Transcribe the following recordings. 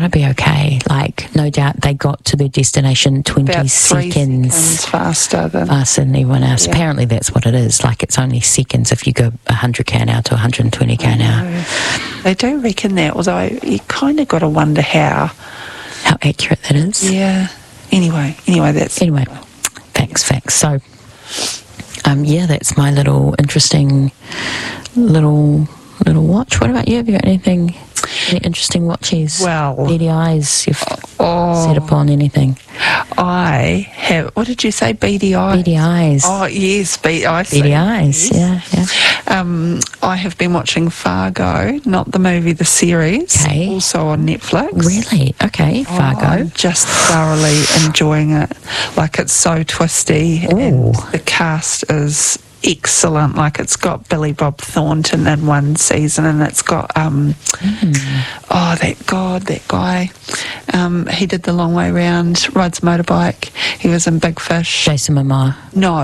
to be okay. Like, no doubt they got to their destination 20 about 3 seconds faster than everyone else. Yeah. Apparently that's what it is. Like, it's only seconds if you go 100k an hour to 120k an hour. They do reckon that, although you kind of got to wonder how accurate that is. Yeah. Anyway, facts. So, yeah, that's my little interesting little watch. What about you? Have you got any interesting watches? Well, beady eyes you've set upon anything? I have, what did you say, beady eyes? Beady eyes. Oh, yes, beady eyes. Beady eyes, yes. Yeah. I have been watching Fargo, not the movie, the series, also on Netflix. Really? Okay, Fargo. I'm just thoroughly enjoying it. Like, it's so twisty. Ooh. And the cast is excellent. Like, it's got Billy Bob Thornton in one season, and it's got that guy, he did The Long Way Round, rides a motorbike, he was in Big Fish. Jason Momoa. No.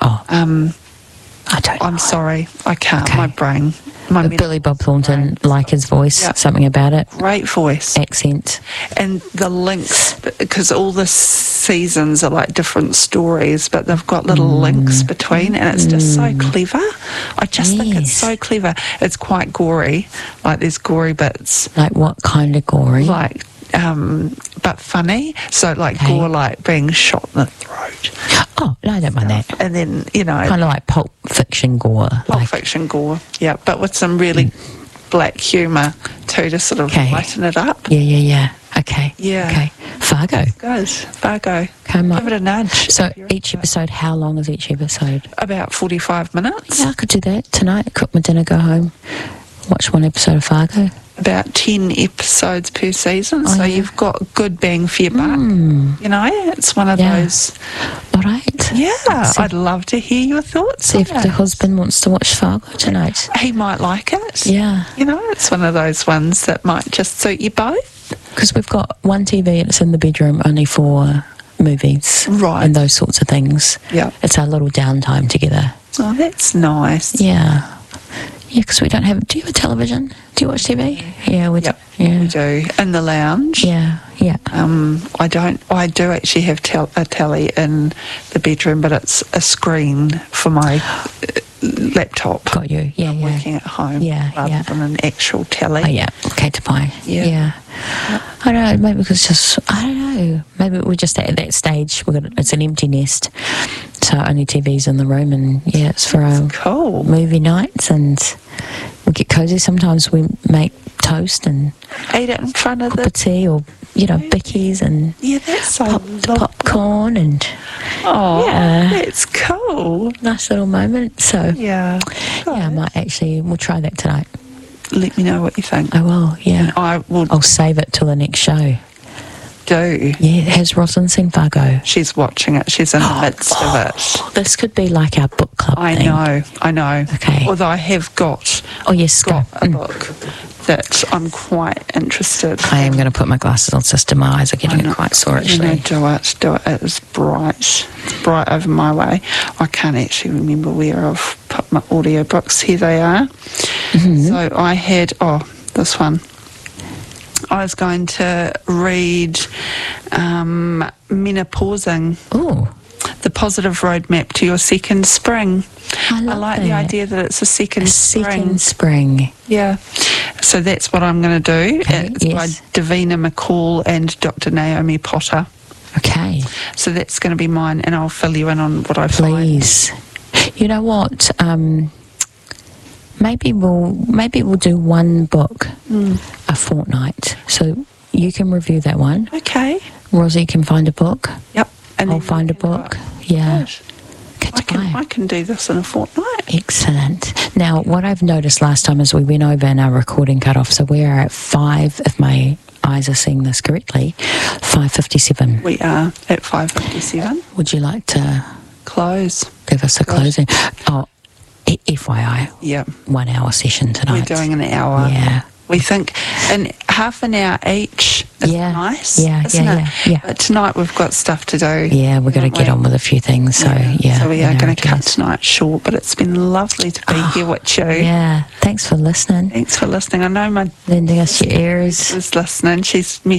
I don't know. I'm sorry, I can't. Okay. My brain. Billy Bob Thornton, like his voice, something about it. Great voice. Accent. And the links, because all the seasons are like different stories, but they've got little links between, and it's just so clever. I just think it's so clever. It's quite gory. Like, there's gory bits. Like, what kind of gory? Like, but funny. So, like, gore, like being shot in the throat. Oh, no, I don't mind that. And then, kind of like Pulp Fiction gore. Pulp Fiction gore, yeah. But with some really black humour too, to sort of lighten it up. Yeah. Okay. Yeah. Okay. Fargo. Fargo. Give it a nudge. So each episode, how long is each episode? About 45 minutes. Yeah, I could do that tonight. Cook my dinner, go home, watch one episode of Fargo. About 10 episodes per season, so you've got good bang for your buck. It's one of those. All right. Yeah, I'd love to hear your thoughts. See if the husband wants to watch Fargo tonight. He might like it. Yeah. It's one of those ones that might just suit you both. Because we've got one TV and it's in the bedroom only for movies. Right. And those sorts of things. Yeah. It's our little downtime together. Oh, that's nice. Yeah. Yeah, because we don't have... Do you have a television? Do you watch TV? Yeah, we do. Yeah. We do. In the lounge. Yeah. I don't... I do actually have a telly in the bedroom, but it's a screen for my laptop. Got you. Yeah, I'm working at home rather than an actual telly. Oh, yeah. Okay, to buy. Yeah. I don't know. Maybe it's just... I don't know. Maybe we're just at that stage. It's an empty nest. So only TV's in the room, and it's for our movie nights, and we get cozy. Sometimes we make toast and eat it in front of the tea, or bickies and that's so popcorn and that's cool. Nice little moment. So I might actually. We'll try that tonight. Let me know what you think. I will. Yeah, and I'll save it till the next show. Yeah, has Rosalind seen Fargo? She's watching it. She's in the midst of it. This could be like our book club thing. I know. Okay. Although I have got a book that I'm quite interested in. I am going to put my glasses on, sister. My eyes are getting quite sore, actually. Do it. It is bright. It's bright over my way. I can't actually remember where I've put my audiobooks. Here they are. Mm-hmm. So I had, this one. I was going to read Menopausing. Oh. The Positive Roadmap to Your Second Spring. I like the idea that it's a second spring. Yeah. So that's what I'm going to do. Okay, it's by Davina McCall and Dr. Naomi Potter. Okay. So that's going to be mine, and I'll fill you in on what I find. Please. You know what? Maybe we'll do one book a fortnight. So you can review that one. Okay. Rosie can find a book. Yep. And I'll find a book. Yeah. I can do this in a fortnight. Excellent. Now, what I've noticed last time is we went over and our recording cut off. So we are at 5, if my eyes are seeing this correctly, 5:57. We are at 5:57. Would you like to close? Give us a closing. Oh, FYI. Yeah. 1 hour session tonight. We're doing an hour. Yeah. We think in half an hour each is nice, isn't it? Yeah. But tonight we've got stuff to do. Yeah, we've got to get on with a few things. So, So we are going to cut tonight short, but it's been lovely to be here with you. Yeah, thanks for listening. I know my lending us your ears. is listening. She's